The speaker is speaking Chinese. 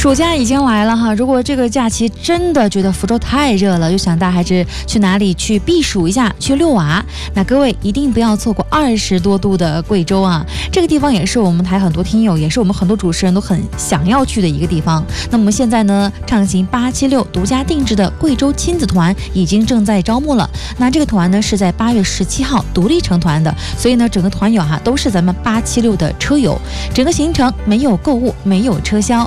暑假已经来了哈，如果这个假期真的觉得福州太热了，又想带孩子去哪里去避暑一下，去遛娃，那各位一定不要错过20多度的贵州啊！这个地方也是我们台很多听友，也是我们很多主持人都很想要去的一个地方。那么我们现在呢，畅行876独家定制的贵州亲子团已经正在招募了。那这个团呢是在8月17号独立成团的，所以呢整个团友都是咱们876的车友。整个行程没有购物，没有车销，